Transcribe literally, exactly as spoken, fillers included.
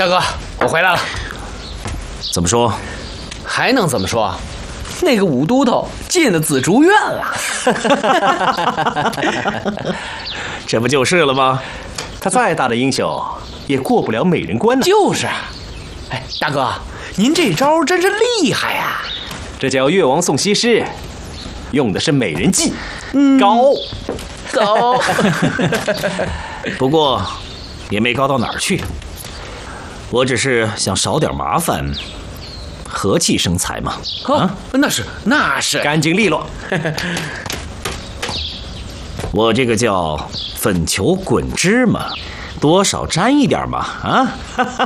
大哥，我回来了。 怎么说？ 还能怎么说？那个武都头进了紫竹院了。 这不就是了吗？他再大的英雄，也过不了美人关呢。 就是。哎，大哥，您这招真是厉害呀！ 这叫越王送西施，用的是美人计， 嗯、 高高。 不过也没高到哪儿去。我只是想少点麻烦，和气生财嘛。 啊，那是那是， 干净利落。我这个叫粉球滚芝麻，多少沾一点嘛啊！